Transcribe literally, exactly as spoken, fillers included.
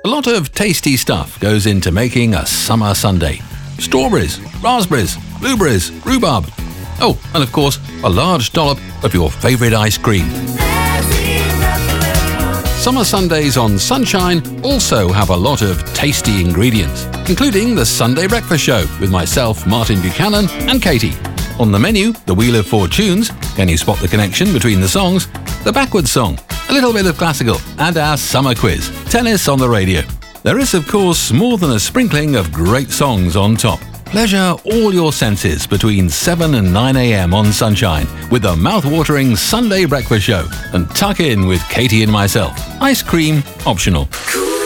A lot of tasty stuff goes into making a summer sundae. Strawberries, raspberries, blueberries, rhubarb. Oh, and of course, a large dollop of your favourite ice cream. Summer Sundays on Sunshine also have a lot of tasty ingredients, including the Sunday Breakfast Show with myself, Martin Buchanan, and Katie. On the menu, the Wheel of Fortunes, can you spot the connection between the songs? The Backwards Song, a little bit of classical, and our summer quiz, Tennis on the Radio. There is, of course, more than a sprinkling of great songs on top. Pleasure all your senses between seven and nine a.m. on Sunshine with the mouth-watering Sunday Breakfast Show, and tuck in with Katie and myself. Ice cream optional.